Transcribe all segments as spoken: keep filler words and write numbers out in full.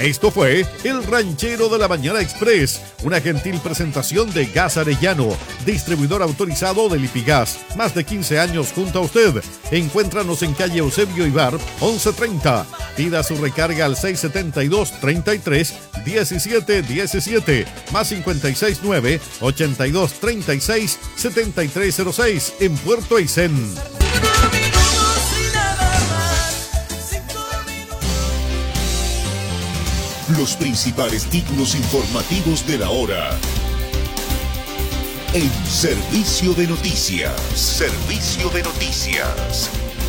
Esto fue El Ranchero de la Mañana Express, una gentil presentación de Gas Arellano, distribuidor autorizado de Lipigas. Más de quince años junto a usted. Encuéntranos en calle Eusebio Ibar, once treinta. Pida su recarga al seis setenta y dos, treinta y tres, diecisiete diecisiete, más cincuenta y seis nueve, ochenta y dos, treinta y seis, setenta y tres cero seis en Puerto Aysén. Los principales títulos informativos de la hora en Servicio de Noticias. Servicio de Noticias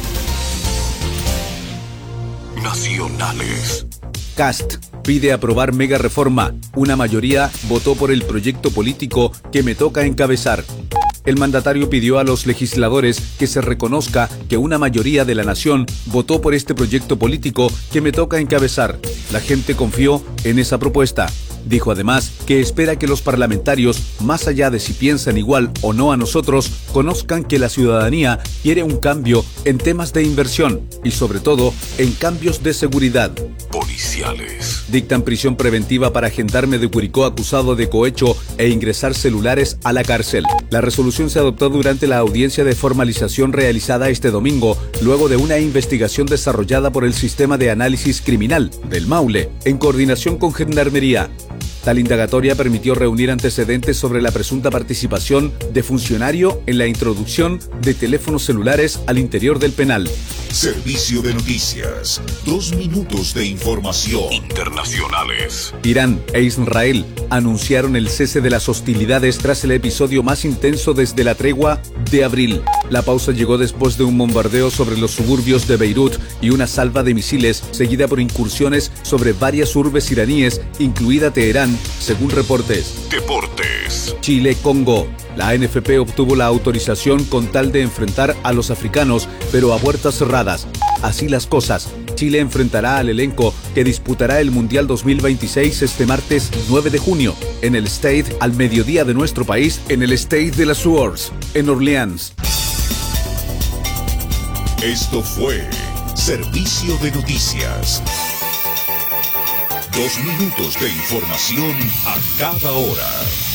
Nacionales. Cast pide aprobar mega reforma. Una mayoría votó por el proyecto político que me toca encabezar. El mandatario pidió a los legisladores que se reconozca que una mayoría de la nación votó por este proyecto político que me toca encabezar. La gente confió en esa propuesta. Dijo además que espera que los parlamentarios, más allá de si piensan igual o no a nosotros, conozcan que la ciudadanía quiere un cambio en temas de inversión y sobre todo en cambios de seguridad. Policiales. Dictan prisión preventiva para gendarme de Curicó acusado de cohecho e ingresar celulares a la cárcel. La resolución se adoptó durante la audiencia de formalización realizada este domingo, luego de una investigación desarrollada por el Sistema de Análisis Criminal del Maule, en coordinación con Gendarmería. Tal indagatoria permitió reunir antecedentes sobre la presunta participación de funcionario en la introducción de teléfonos celulares al interior del penal. Servicio de Noticias. Dos minutos de información. Internacionales. Irán e Israel anunciaron el cese de las hostilidades tras el episodio más intenso desde la tregua de abril. La pausa llegó después de un bombardeo sobre los suburbios de Beirut y una salva de misiles, seguida por incursiones sobre varias urbes iraníes, incluida Teherán, según reportes. Deportes. Chile-Congo. La A N F P obtuvo la autorización con tal de enfrentar a los africanos, pero a puertas cerradas. Así las cosas, Chile enfrentará al elenco que disputará el Mundial dos mil veintiséis este martes nueve de junio, en el Stade al mediodía de nuestro país, en el Stade de las Sources, en Orleans. Esto fue Servicio de Noticias. Dos minutos de información a cada hora.